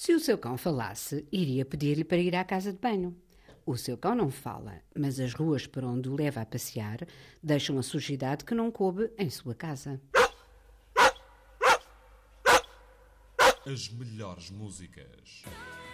Se o seu cão falasse, iria pedir-lhe para ir à casa de banho. O seu cão não fala, mas as ruas por onde o leva a passear deixam a sujidade que não coube em sua casa. As melhores músicas.